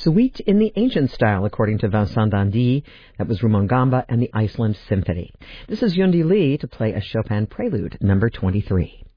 Suite in the Ancient Style, according to Vincent Dandy. That was Rumon Gamba and the Iceland Symphony. This is Yundi Lee to play a Chopin Prelude, number 23.